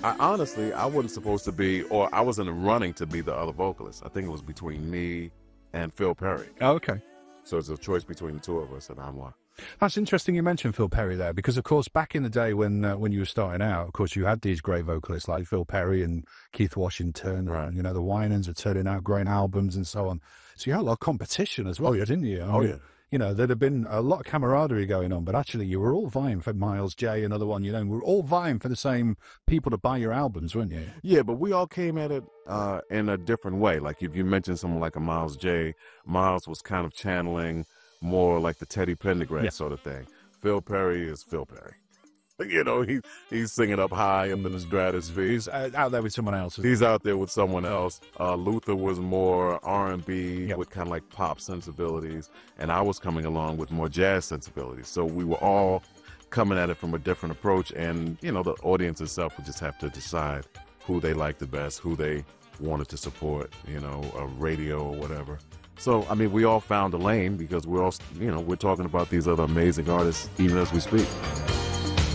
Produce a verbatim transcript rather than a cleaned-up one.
I honestly, I wasn't supposed to be, or I was in the running to be the other vocalist. I think it was between me and Phil Perry. Oh, okay. So it's a choice between the two of us, and I won. That's interesting you mentioned Phil Perry there, because, of course, back in the day when uh, when you were starting out, of course, you had these great vocalists like Phil Perry and Keith Washington. Right. And, you know, the Winans were turning out great albums and so on. So you had a lot of competition as well, Oh, yeah. didn't you? I Oh, mean, yeah. You know, there'd have been a lot of camaraderie going on, but actually you were all vying for Miles J, another one, you know, we were all vying for the same people to buy your albums, weren't you? Yeah, but we all came at it uh, in a different way. Like if you mentioned someone like a Miles J, Miles was kind of channeling more like the Teddy Pendergrass Yeah. sort of thing. Phil Perry is Phil Perry. You know, he he's singing up high up in the stratosphere. He's uh, out there with someone else. He's out there with someone else. Uh, Luther was more R and B Yep. with kind of like pop sensibilities, and I was coming along with more jazz sensibilities. So we were all coming at it from a different approach, and you know, the audience itself would just have to decide who they liked the best, who they wanted to support, you know, a radio or whatever. So I mean, we all found a lane because we're all, you know, we're talking about these other amazing artists even as we speak.